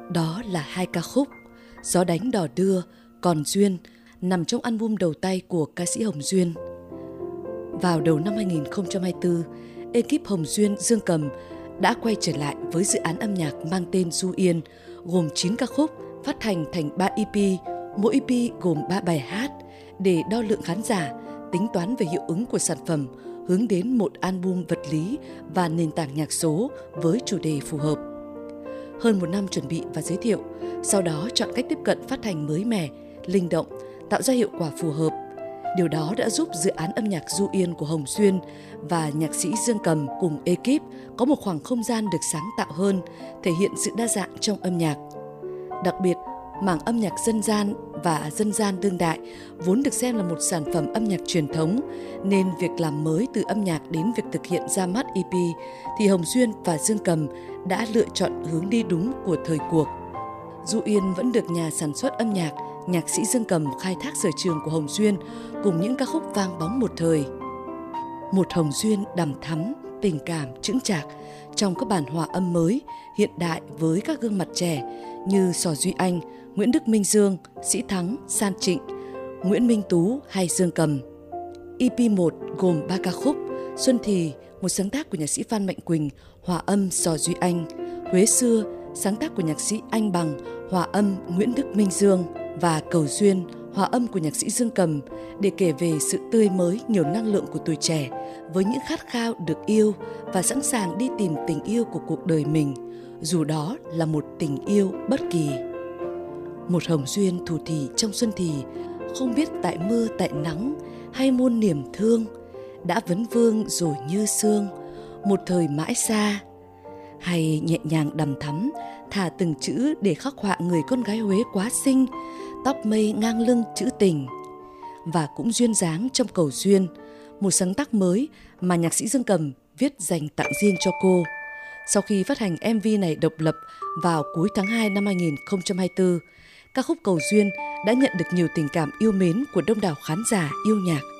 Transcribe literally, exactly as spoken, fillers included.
Đó là hai ca khúc Gió đánh đò đưa, Còn duyên nằm trong album đầu tay của ca sĩ Hồng Duyên. Vào đầu năm hai nghìn không trăm hai mươi tư, ekip Hồng Duyên Dương Cầm đã quay trở lại với dự án âm nhạc mang tên Du Yên, gồm chín ca khúc phát hành thành ba e pê, mỗi e pê gồm ba bài hát để đo lượng khán giả, tính toán về hiệu ứng của sản phẩm, hướng đến một album vật lý và nền tảng nhạc số với chủ đề phù hợp. Hơn một năm chuẩn bị và giới thiệu, sau đó chọn cách tiếp cận phát hành mới mẻ, linh động, tạo ra hiệu quả phù hợp. Điều đó đã giúp dự án âm nhạc Du Yên của Hồng Duyên và nhạc sĩ Dương Cầm cùng ekip có một khoảng không gian được sáng tạo hơn, thể hiện sự đa dạng trong âm nhạc. Đặc biệt, mảng âm nhạc dân gian và dân gian đương đại vốn được xem là một sản phẩm âm nhạc truyền thống, nên việc làm mới từ âm nhạc đến việc thực hiện ra mắt e pê thì Hồng Duyên và Dương Cầm đã lựa chọn hướng đi đúng của thời cuộc. Du Yên vẫn được nhà sản xuất âm nhạc, nhạc sĩ Dương Cầm khai thác sở trường của Hồng Duyên cùng những ca khúc vang bóng một thời. Một Hồng Duyên đằm thắm, tình cảm, chững chạc trong các bản hòa âm mới, hiện đại với các gương mặt trẻ như Sò Duy Anh, Nguyễn Đức Minh Dương, Sĩ Thắng, San Trịnh, Nguyễn Minh Tú hay Dương Cầm. e pê một gồm ba ca khúc: Xuân Thì, một sáng tác của nhạc sĩ Phan Mạnh Quỳnh, hòa âm Sò Duy Anh; Huế Xưa, sáng tác của nhạc sĩ Anh Bằng, hòa âm Nguyễn Đức Minh Dương; và Cầu Duyên, hòa âm của nhạc sĩ Dương Cầm, để kể về sự tươi mới, nhiều năng lượng của tuổi trẻ với những khát khao được yêu và sẵn sàng đi tìm tình yêu của cuộc đời mình, dù đó là một tình yêu bất kỳ. Một Hồng Duyên thủ thỉ trong xuân thì, không biết tại mưa tại nắng hay muôn niềm thương, đã vấn vương rồi như sương, một thời mãi xa. Hay nhẹ nhàng đằm thắm, thả từng chữ để khắc họa người con gái Huế quá xinh, tóc mây ngang lưng trữ tình. Và cũng duyên dáng trong Cầu Duyên, một sáng tác mới mà nhạc sĩ Dương Cầm viết dành tặng riêng cho cô. Sau khi phát hành em vê này độc lập vào cuối tháng hai năm hai nghìn không trăm hai mươi tư, ca khúc Cầu Duyên đã nhận được nhiều tình cảm yêu mến của đông đảo khán giả yêu nhạc.